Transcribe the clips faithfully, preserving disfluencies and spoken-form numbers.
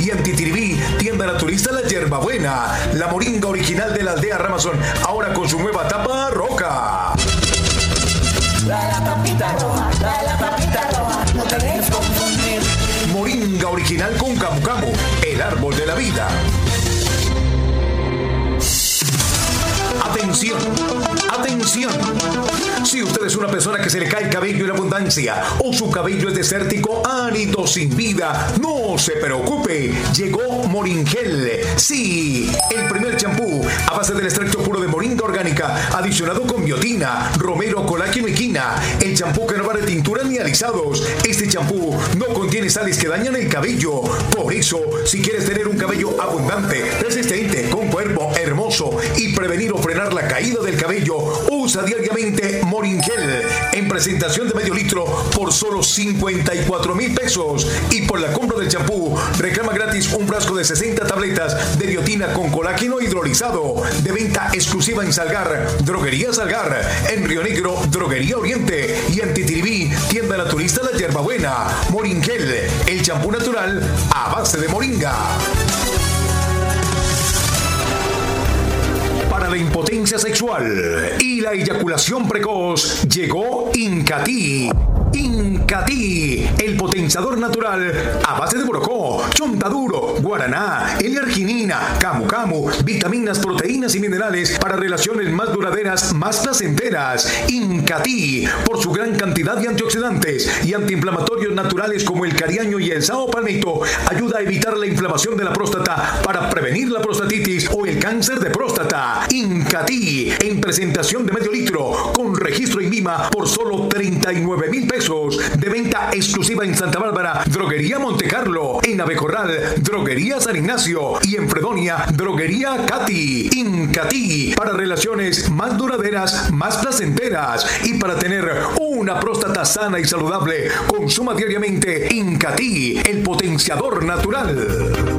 Y en Titiribí, tienda naturista La Yerbabuena, la moringa original de la aldea Ramazón, ahora con su nueva tapa roja. La, la tapita roja, la, la tapita roja, no te dejes confundir. Moringa original con Camu Camu, el árbol de la vida. Atención, atención. Si usted es una persona que se le cae el cabello en abundancia o su cabello es desértico, árido, sin vida, no se preocupe. Llegó Moringel. Sí, el primer champú a base del extracto puro de moringa orgánica, adicionado con biotina, romero, colágeno y quina. El champú que no va de tintura ni alisados. Este champú no contiene sales que dañan el cabello. Por eso, si quieres tener un cabello abundante, resistente, con cuerpo hermoso y prevenir o frenar la caída del cabello, usa diariamente Moringel en presentación de medio litro por solo cincuenta y cuatro mil pesos. Y por la compra del champú, reclama gratis un frasco de sesenta tabletas de biotina con colágeno hidrolizado, de venta exclusiva en Salgar, Droguería Salgar, en Río Negro, Droguería Oriente, y en Titiribí, tienda naturista La Yerbabuena. Moringel, el champú natural a base de moringa. Para la impotencia sexual y la eyaculación precoz, llegó Incatí. Incatí, el potenciador natural a base de borocó, chontaduro, guaraná, L-arginina, camu camu, vitaminas, proteínas y minerales para relaciones más duraderas, más placenteras. Incatí, por su gran cantidad de antioxidantes y antiinflamatorios naturales como el cariaño y el sao palmito, ayuda a evitar la inflamación de la próstata para prevenir la prostatitis o el cáncer de próstata. Incatí, en presentación de medio litro, con registro en Lima por solo treinta y nueve mil pesos. De venta exclusiva en Santa Bárbara, Droguería Montecarlo, en Avecorral, Droguería San Ignacio, y en Fredonia, Droguería Cati. Incatí, para relaciones más duraderas, más placenteras y para tener una próstata sana y saludable. Consuma diariamente Incatí, el potenciador natural.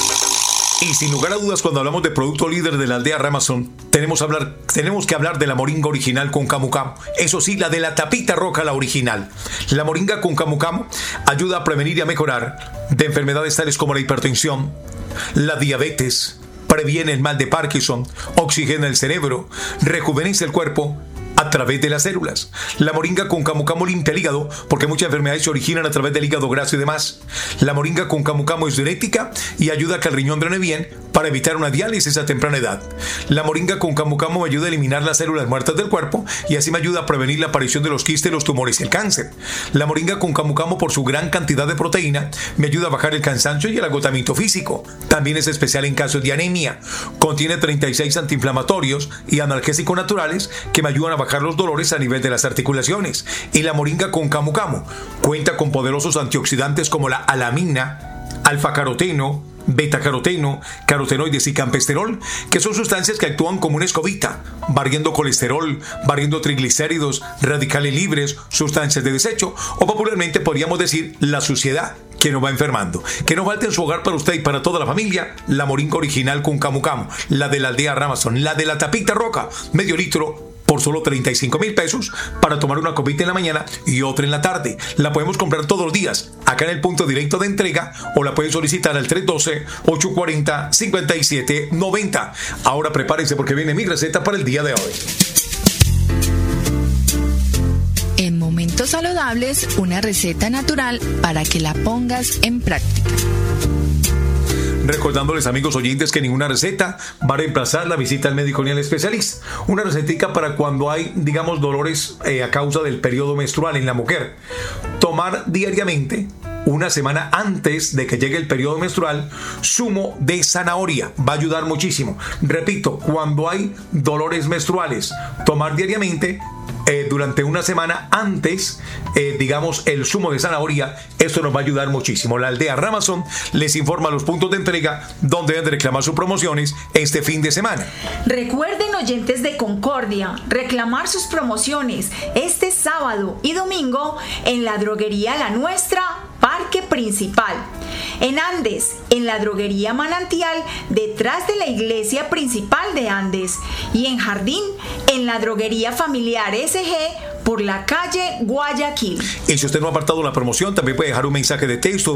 Y sin lugar a dudas, cuando hablamos de producto líder de la aldea Ramazón, tenemos, hablar, tenemos que hablar de la moringa original con Camu Camu. Eso sí, la de la tapita roja, la original. La moringa con Camu Camu ayuda a prevenir y a mejorar de enfermedades tales como la hipertensión, la diabetes, previene el mal de Parkinson, oxigena el cerebro, rejuvenece el cuerpo a través de las células. La moringa con Camu Camu limpia el hígado, porque muchas enfermedades se originan a través del hígado graso y demás. La moringa con Camu Camu es diurética y ayuda a que el riñón drene bien para evitar una diálisis a temprana edad. La moringa con Camu Camu me ayuda a eliminar las células muertas del cuerpo y así me ayuda a prevenir la aparición de los quistes, los tumores y el cáncer. La moringa con Camu Camu, por su gran cantidad de proteína, me ayuda a bajar el cansancio y el agotamiento físico. También es especial en casos de anemia. Contiene treinta y seis antiinflamatorios y analgésicos naturales que me ayudan a bajar los dolores a nivel de las articulaciones. Y la moringa con Camu Camu cuenta con poderosos antioxidantes como la alamina, alfa-caroteno, beta-caroteno, carotenoides y campesterol, que son sustancias que actúan como una escobita, barriendo colesterol, barriendo triglicéridos, radicales libres, sustancias de desecho, o popularmente podríamos decir la suciedad que nos va enfermando. Que no falte en su hogar para usted y para toda la familia la moringa original con Camu Camu, la de la aldea Ramazón, la de la tapita roja, medio litro por solo treinta y cinco mil pesos para tomar una copita en la mañana y otra en la tarde. La podemos comprar todos los días acá en el punto directo de entrega o la pueden solicitar al tres uno dos, ocho cuatro cero, cinco siete nueve cero. Ahora prepárense porque viene mi receta para el día de hoy. En Momentos Saludables, una receta natural para que la pongas en práctica. Recordándoles, amigos oyentes, que ninguna receta va a reemplazar la visita al médico ni al especialista. Una recetica para cuando hay, digamos, dolores eh, a causa del periodo menstrual en la mujer. Tomar diariamente, una semana antes de que llegue el periodo menstrual, zumo de zanahoria. Va a ayudar muchísimo. Repito, cuando hay dolores menstruales, tomar diariamente Eh, durante una semana antes, eh, digamos, el zumo de zanahoria. Esto nos va a ayudar muchísimo. La aldea Ramazón les informa los puntos de entrega donde deben reclamar sus promociones este fin de semana. Recuerden, oyentes de Concordia, reclamar sus promociones este sábado y domingo en la droguería La Nuestra, Parque Principal. En Andes, en la droguería Manantial, detrás de la iglesia principal de Andes. Y en Jardín, en la droguería familiar S G, por la calle Guayaquil. Y si usted no ha apartado la promoción, también puede dejar un mensaje de texto